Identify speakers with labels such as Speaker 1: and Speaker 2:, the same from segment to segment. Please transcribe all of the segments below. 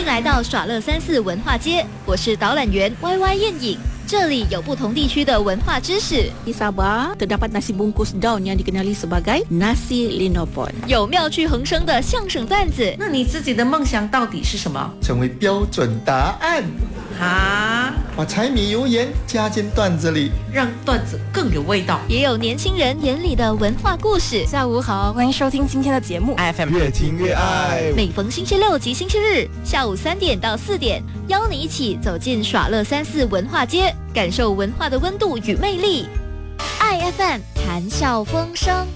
Speaker 1: 来到耍乐34文化街，我是导览员 YY 燕影。这里有不同地区的文化知识。
Speaker 2: Di Sabah terdapat nasi bungkus daun yang dikenali sebagai nasi linopon。
Speaker 1: 有妙趣横生的相声段子。
Speaker 3: 那你自己的梦想到底是什么？
Speaker 4: 成为标准答案
Speaker 3: 啊！
Speaker 4: 把柴米油盐加进段子里，
Speaker 3: 让段子更有味道。
Speaker 1: 也有年轻人眼里的文化故事。
Speaker 5: 下午好，欢迎收听今天的节目
Speaker 3: FM
Speaker 4: 越听越爱。
Speaker 1: 每逢星期六及星期日下午3点到4点，邀你一起走进耍乐34文化街，感受文化的温度与魅力。爱 FM 谈笑风生。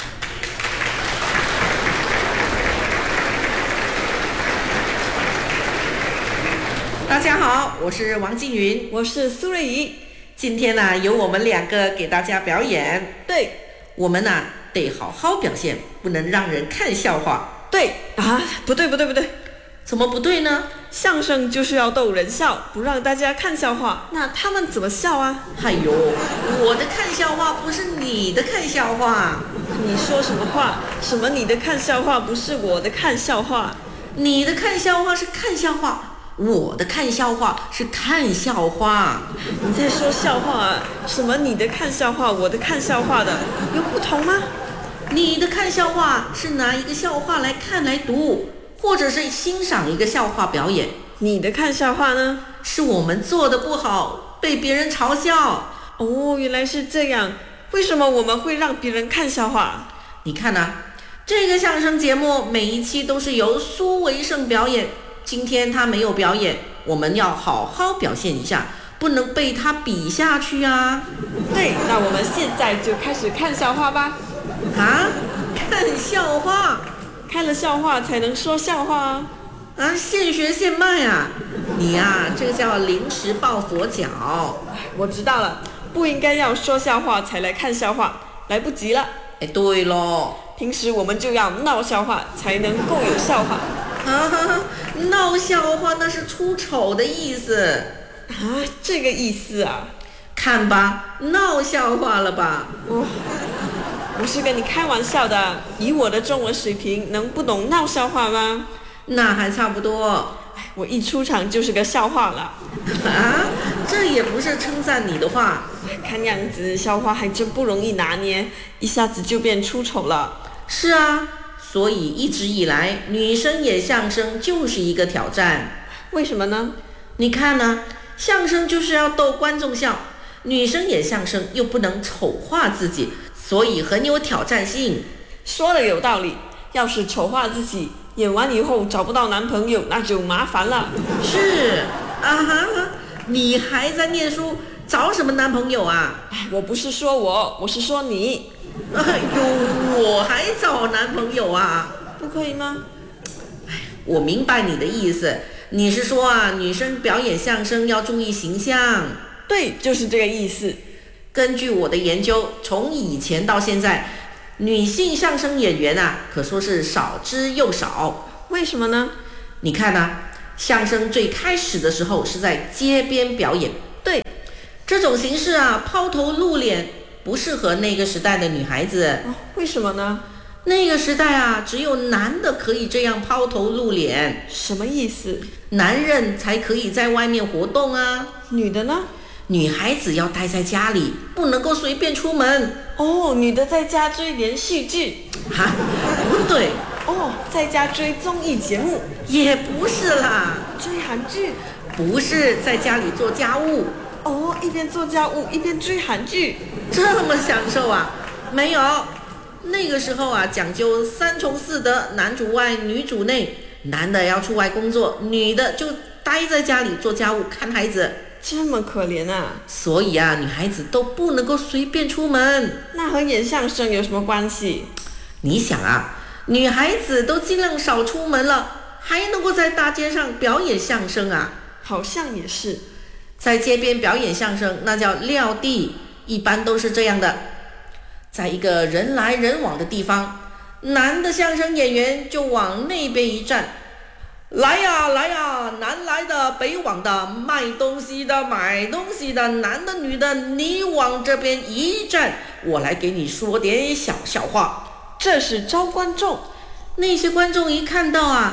Speaker 3: 大家好，我是王静云，
Speaker 5: 我是苏瑞怡。
Speaker 3: 今天呢，由我们2个给大家表演。
Speaker 5: 对，
Speaker 3: 我们呢得好好表现，不能让人看笑话。
Speaker 5: 对啊，不对，
Speaker 3: 怎么不对呢？
Speaker 5: 相声就是要逗人笑，不让大家看笑话，那他们怎么笑啊？
Speaker 3: 哎呦，我的看笑话不是你的看笑话。
Speaker 5: 你说什么话？什么你的看笑话不是我的看笑话？
Speaker 3: 你的看笑话是看笑话，我的看笑话是看笑话。
Speaker 5: 你在说笑话啊？什么你的看笑话，我的看笑话的有不同吗？
Speaker 3: 你的看笑话是拿一个笑话来看来读，或者是欣赏一个笑话表演。
Speaker 5: 你的看笑话呢？
Speaker 3: 是我们做的不好，被别人嘲笑。
Speaker 5: 哦，原来是这样。为什么我们会让别人看笑话？
Speaker 3: 你看啊，这个相声节目每一期都是由苏维盛表演，今天他没有表演，我们要好好表现一下，不能被他比下去啊。
Speaker 5: 对，那我们现在就开始看笑话吧。
Speaker 3: 啊，看笑话？
Speaker 5: 看了笑话才能说笑话啊！
Speaker 3: 啊，现学现卖啊！你呀，这个叫临时抱佛脚。
Speaker 5: 我知道了，不应该要说笑话才来看笑话，来不及了。
Speaker 3: 哎，对咯，
Speaker 5: 平时我们就要闹笑话才能够有笑话。
Speaker 3: 啊，闹笑话那是出丑的意思
Speaker 5: 啊，这个意思啊？
Speaker 3: 看吧，闹笑话了吧？
Speaker 5: 我是跟你开玩笑的，以我的中文水平，能不懂闹笑话吗？
Speaker 3: 那还差不多。
Speaker 5: 我一出场就是个笑话了。
Speaker 3: 啊，这也不是称赞你的话。
Speaker 5: 看样子笑话还真不容易拿捏，一下子就变出丑了。
Speaker 3: 是啊，所以一直以来，女生演相声就是一个挑战。
Speaker 5: 为什么呢？
Speaker 3: 你看呢，相声就是要逗观众笑，女生演相声又不能丑化自己，所以很有挑战性。
Speaker 5: 说的有道理，要是丑化自己，演完以后找不到男朋友，那就麻烦了。
Speaker 3: 是啊哈，你还在念书，找什么男朋友啊？
Speaker 5: 我不是说我是说你。
Speaker 3: 哎呦，我还找男朋友啊？
Speaker 5: 不可以吗？
Speaker 3: 我明白你的意思，你是说啊，女生表演相声要注意形象。
Speaker 5: 对，就是这个意思。
Speaker 3: 根据我的研究，从以前到现在，女性相声演员啊，可说是少之又少。
Speaker 5: 为什么呢？
Speaker 3: 你看啊，相声最开始的时候是在街边表演。
Speaker 5: 对，
Speaker 3: 这种形式啊，抛头露脸，不适合那个时代的女孩子。
Speaker 5: 为什么呢？
Speaker 3: 那个时代啊，只有男的可以这样抛头露脸。
Speaker 5: 什么意思？
Speaker 3: 男人才可以在外面活动啊。
Speaker 5: 女的呢？
Speaker 3: 女孩子要待在家里，不能够随便出门。
Speaker 5: 哦，女的在家追连续剧。
Speaker 3: 哈，不对。
Speaker 5: 哦，在家追综艺节目。
Speaker 3: 也不是啦。
Speaker 5: 追韩剧。
Speaker 3: 不是，在家里做家务。
Speaker 5: 哦，一边做家务一边追韩剧，
Speaker 3: 这么享受啊？没有，那个时候啊，讲究3从4德，男主外女主内，男的要出外工作，女的就待在家里做家务看孩子。
Speaker 5: 这么可怜啊！
Speaker 3: 所以啊，女孩子都不能够随便出门。
Speaker 5: 那和演相声有什么关系？
Speaker 3: 你想啊，女孩子都尽量少出门了，还能够在大街上表演相声啊？
Speaker 5: 好像也是。
Speaker 3: 在街边表演相声，那叫撂地，一般都是这样的。在一个人来人往的地方，男的相声演员就往那边一站，来呀来呀，南来的北往的，卖东西的买东西的，男的女的，你往这边一站，我来给你说点小笑话。
Speaker 5: 这是招观众。
Speaker 3: 那些观众一看到啊，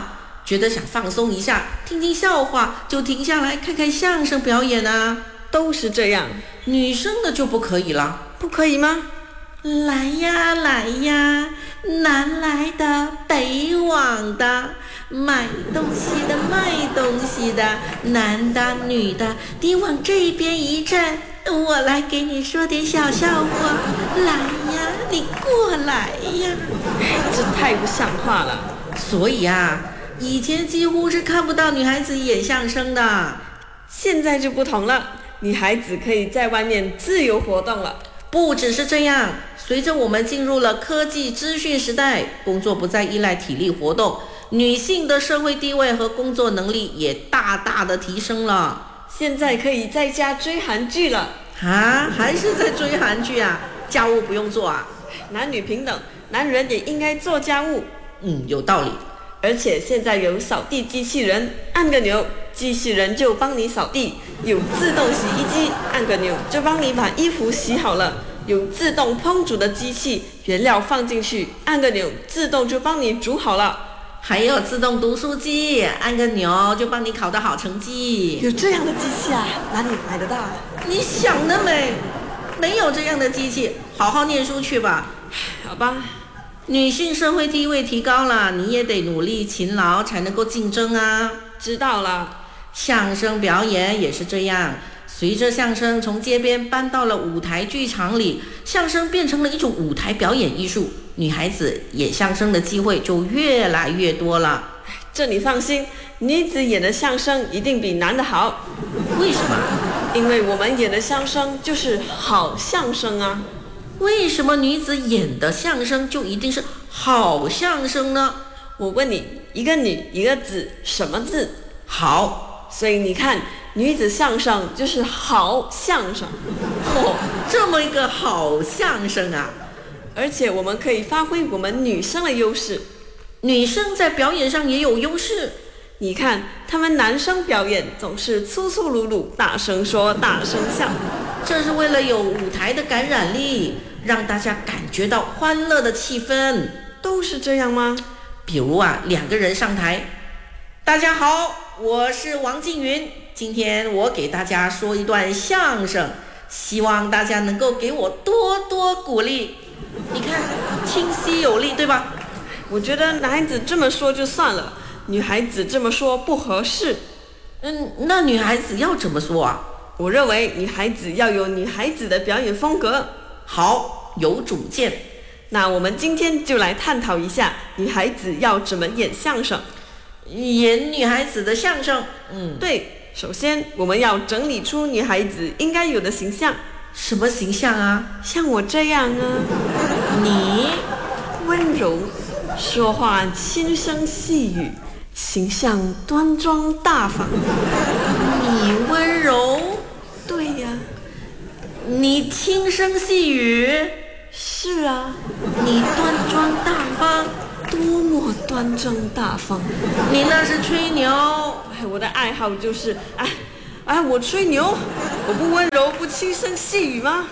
Speaker 3: 觉得想放松一下，听听笑话，就停下来看看相声表演啊。
Speaker 5: 都是这样。
Speaker 3: 女生的就不可以了。
Speaker 5: 不可以吗？
Speaker 3: 来呀来呀，南来的北往的，买东西的卖东西的，男的女的，你往这边一站，我来给你说点小笑话。来呀，你过来呀。
Speaker 5: 这太不像话了。
Speaker 3: 所以啊，以前几乎是看不到女孩子演相声的，
Speaker 5: 现在就不同了，女孩子可以在外面自由活动了。
Speaker 3: 不只是这样，随着我们进入了科技资讯时代，工作不再依赖体力活动，女性的社会地位和工作能力也大大的提升了。
Speaker 5: 现在可以在家追韩剧了。
Speaker 3: 啊，还是在追韩剧啊？家务不用做啊？
Speaker 5: 男女平等，男人也应该做家务。
Speaker 3: 有道理。
Speaker 5: 而且现在有扫地机器人，按个钮，机器人就帮你扫地；有自动洗衣机，按个钮就帮你把衣服洗好了；有自动烹煮的机器，原料放进去，按个钮，自动就帮你煮好了。
Speaker 3: 还有自动读书机，按个钮就帮你考得好成绩。
Speaker 5: 有这样的机器啊？哪里买得到？
Speaker 3: 你想得美，没有这样的机器，好好念书去吧。
Speaker 5: 好吧。
Speaker 3: 女性社会地位提高了，你也得努力勤劳才能够竞争啊。
Speaker 5: 知道了。
Speaker 3: 相声表演也是这样，随着相声从街边搬到了舞台剧场里，相声变成了一种舞台表演艺术，女孩子演相声的机会就越来越多了。
Speaker 5: 这你放心，女子演的相声一定比男的好。
Speaker 3: 为什么？
Speaker 5: 因为我们演的相声就是好相声啊。
Speaker 3: 为什么女子演的相声就一定是好相声呢？
Speaker 5: 我问你，一个女一个子，什么字？
Speaker 3: 好。
Speaker 5: 所以你看，女子相声就是好相声。
Speaker 3: 这么一个好相声啊！
Speaker 5: 而且我们可以发挥我们女生的优势。
Speaker 3: 女生在表演上也有优势。
Speaker 5: 你看，他们男生表演总是粗粗鲁鲁，大声说大声笑，
Speaker 3: 这是为了有舞台的感染力，让大家感觉到欢乐的气氛。
Speaker 5: 都是这样吗？
Speaker 3: 比如啊，两个人上台，大家好，我是王静云，今天我给大家说一段相声，希望大家能够给我多多鼓励。你看，清晰有力，对吧？
Speaker 5: 我觉得男孩子这么说就算了，女孩子这么说不合适。
Speaker 3: 那女孩子要怎么说啊？
Speaker 5: 我认为女孩子要有女孩子的表演风格。
Speaker 3: 好，有主见。
Speaker 5: 那我们今天就来探讨一下女孩子要怎么演相声。
Speaker 3: 演女孩子的相声。
Speaker 5: 对，首先我们要整理出女孩子应该有的形象。
Speaker 3: 什么形象啊？
Speaker 5: 像我这样啊。
Speaker 3: 你
Speaker 5: 温柔，说话轻声细语，形象端庄大方。
Speaker 3: 你温柔？
Speaker 5: 对呀。
Speaker 3: 你轻声细语？
Speaker 5: 是啊。
Speaker 3: 你端庄大方？
Speaker 5: 多么端庄大方！
Speaker 3: 你那是吹牛。
Speaker 5: 我的爱好就是我吹牛，我不温柔不轻声细语吗？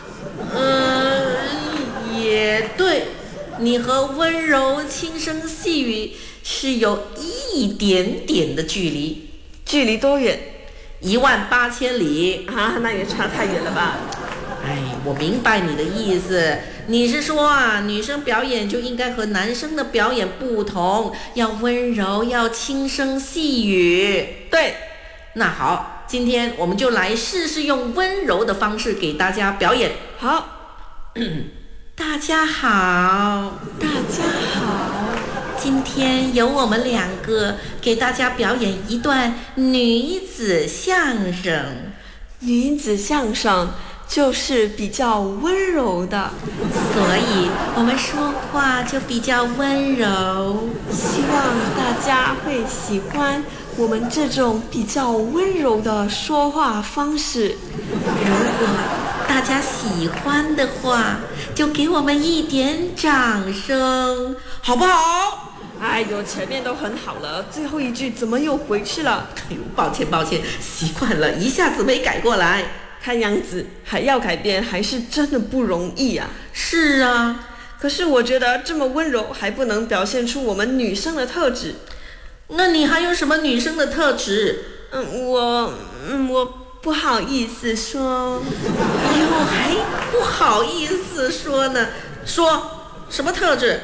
Speaker 3: 也对，你和温柔轻声细语是有一点点的距离。
Speaker 5: 距离多远
Speaker 3: ？18000里
Speaker 5: 啊，那也差太远了吧？
Speaker 3: 我明白你的意思，你是说啊，女生表演就应该和男生的表演不同，要温柔，要轻声细语。
Speaker 5: 对，
Speaker 3: 那好，今天我们就来试试用温柔的方式给大家表演。
Speaker 5: 好。
Speaker 3: 大家好。
Speaker 5: 大家好。
Speaker 3: 今天由我们2个给大家表演一段女子相声。
Speaker 5: 女子相声就是比较温柔的，
Speaker 3: 所以我们说话就比较温柔。
Speaker 5: 希望大家会喜欢我们这种比较温柔的说话方式。
Speaker 3: 如果大家喜欢的话，就给我们一点掌声，好不好？
Speaker 5: 前面都很好了，最后一句怎么又回去了？
Speaker 3: 抱歉，习惯了，一下子没改过来。
Speaker 5: 看样子还要改变，还是真的不容易啊。
Speaker 3: 是啊，
Speaker 5: 可是我觉得这么温柔还不能表现出我们女生的特质。
Speaker 3: 那你还有什么女生的特质？
Speaker 5: 我不好意思说。
Speaker 3: 还不好意思说呢？说什么特质？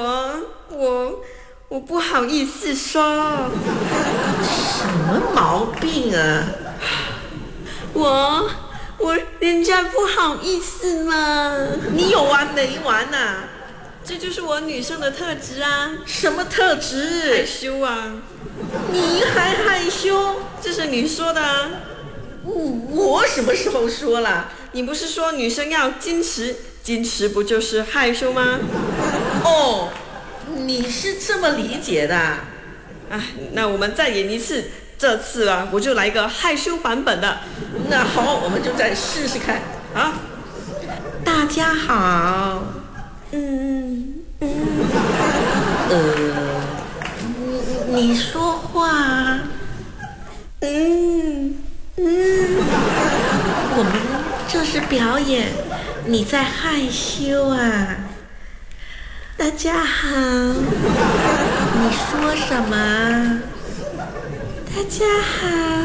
Speaker 5: 我不好意思说。
Speaker 3: 什么毛病啊？
Speaker 5: 我人家不好意思嘛。
Speaker 3: 你有完没完啊？
Speaker 5: 这就是我女生的特质啊。
Speaker 3: 什么特
Speaker 5: 害
Speaker 3: 质？
Speaker 5: 羞啊。
Speaker 3: 你还害羞？
Speaker 5: 这是你说的啊。
Speaker 3: 我什么时候说了？
Speaker 5: 你不是说女生要矜持，矜持不就是害羞吗？
Speaker 3: 哦，你是这么理解的？
Speaker 5: 那我们再演一次，这次啊，我就来一个害羞版本的。
Speaker 3: 那好，我们就再试试看啊！大家好。你说话。我们这是表演，你在害羞啊？大家好。你说什么？大家好。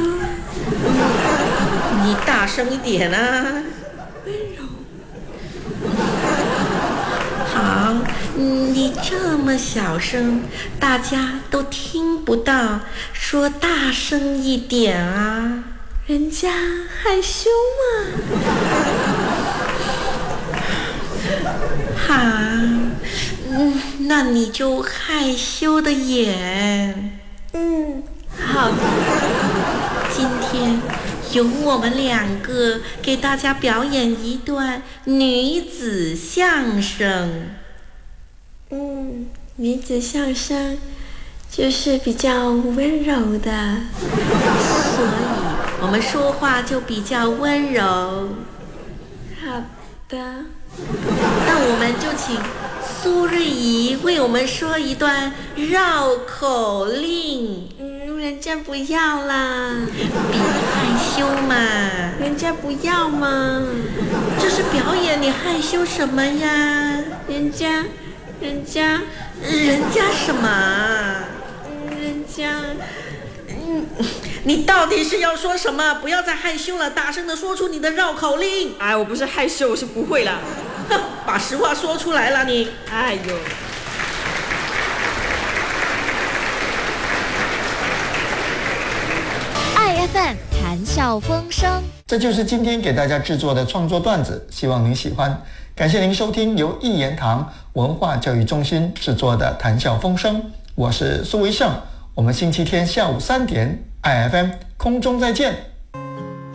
Speaker 3: 你大声一点啊！
Speaker 5: 温柔。
Speaker 3: 好，你这么小声，大家都听不到，说大声一点啊！
Speaker 5: 人家害羞嘛。
Speaker 3: 好，那你就害羞的演。好的。今天由我们2个给大家表演一段女子相声。
Speaker 5: 女子相声就是比较温柔的，
Speaker 3: 所以我们说话就比较温柔。
Speaker 5: 好的。
Speaker 3: 那我们就请苏瑞怡为我们说一段绕口令。
Speaker 5: 人家不要啦。
Speaker 3: 别害羞嘛。
Speaker 5: 人家不要嘛。
Speaker 3: 这是表演，你害羞什么呀？
Speaker 5: 人家
Speaker 3: 什么？
Speaker 5: 人家。
Speaker 3: 你到底是要说什么？不要再害羞了，大声的说出你的绕口令。
Speaker 5: 我不是害羞，我是不会啦。
Speaker 3: 把实话说出来了你。
Speaker 5: 哎呦。
Speaker 1: iFM 谈笑风生，
Speaker 4: 这就是今天给大家制作的创作段子，希望您喜欢。感谢您收听由一言堂文化教育中心制作的谈笑风生，我是苏维盛，我们星期天下午3点 iFM 空中再见。